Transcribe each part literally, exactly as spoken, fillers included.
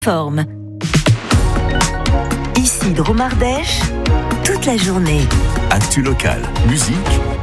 Forme. Ici Dromardèche, toute la journée. Actu local, musique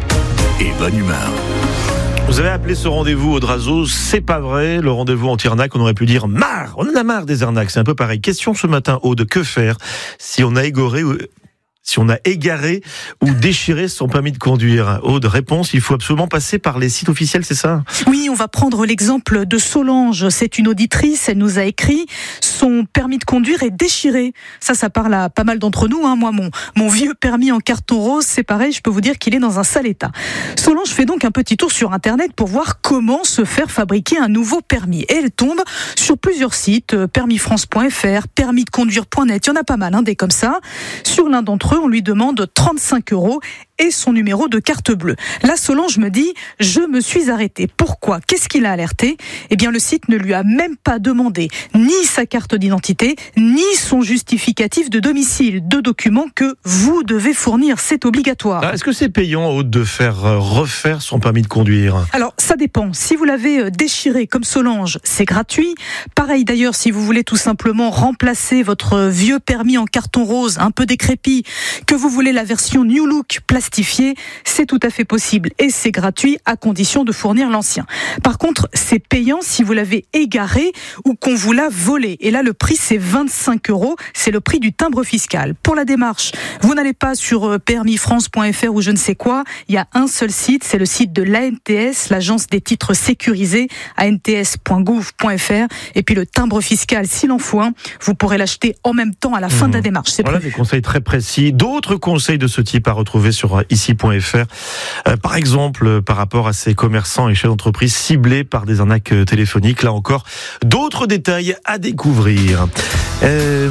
et bonne humeur. Vous avez appelé ce rendez-vous au Drazo, c'est pas vrai, le rendez-vous anti-arnaque, on aurait pu dire marre, on en a marre des arnaques, c'est un peu pareil. Question ce matin, Aude, que faire si on a égoré ou si on a égaré ou déchiré son permis de conduire? Aude, réponse, il faut absolument passer par les sites officiels, c'est ça? Oui, on va prendre l'exemple de Solange, c'est une auditrice, elle nous a écrit son permis de conduire est déchiré. Ça, ça parle à pas mal d'entre nous, hein. Moi, mon, mon vieux permis en carton rose, c'est pareil, je peux vous dire qu'il est dans un sale état. Solange fait donc un petit tour sur Internet pour voir comment se faire fabriquer un nouveau permis. Et elle tombe sur plusieurs sites, permis france point f r, permis de conduire point net, il y en a pas mal, hein, des comme ça. Sur l'un d'entre eux, on lui demande trente-cinq euros et son numéro de carte bleue. Là, Solange me dit, je me suis arrêtée. Pourquoi? Qu'est-ce qu'il a alerté? Eh bien, le site ne lui a même pas demandé ni sa carte d'identité, ni son justificatif de domicile. Deux documents que vous devez fournir, c'est obligatoire. Ah, est-ce que c'est payant, Aude, de faire euh, refaire son permis de conduire? Alors, ça dépend. Si vous l'avez déchiré comme Solange, c'est gratuit. Pareil d'ailleurs, si vous voulez tout simplement remplacer votre vieux permis en carton rose, un peu décrépit, que vous voulez la version New Look plastifiée, c'est tout à fait possible et c'est gratuit à condition de fournir l'ancien. Par contre, c'est payant si vous l'avez égaré ou qu'on vous l'a volé. Et là, le prix, c'est vingt-cinq euros. C'est le prix du timbre fiscal. Pour la démarche, vous n'allez pas sur permis france point f r ou je ne sais quoi. Il y a un seul site, c'est le site de l'A N T S, l'agence des titres sécurisés, a n t s point gouv point f r. Et puis le timbre fiscal, s'il en faut un, vous pourrez l'acheter en même temps à la fin mmh. de la démarche. C'est voilà prévu. Des conseils très précis. D'autres conseils de ce type à retrouver sur ici point f r. Euh, par exemple, euh, par rapport à ces commerçants et chefs d'entreprise ciblés par des arnaques euh, téléphoniques. Là encore, d'autres détails à découvrir. Euh...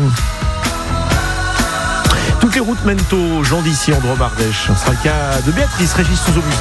Toutes les routes mènent au Jean d'ici en Dromardèche. Ce sera le cas de Béatrice, Régis Souzo.